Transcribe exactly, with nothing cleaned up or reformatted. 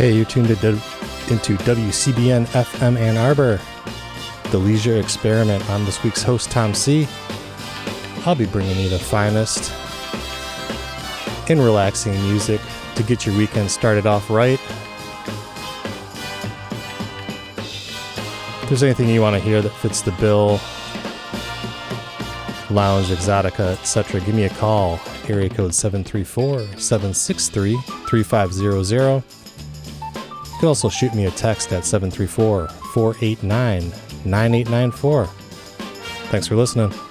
Hey, you're tuned into, into W C B N F M Ann Arbor, the Leisure Experiment. I'm this week's host, Tom C. I'll be bringing you the finest in relaxing music to get your weekend started off right. If there's anything you want to hear that fits the bill, lounge, exotica, et cetera, give me a call. Area code seven three four, seven six three, three five zero zero. You can also shoot me a text at seven three four, four eight nine, nine eight nine four. Thanks for listening.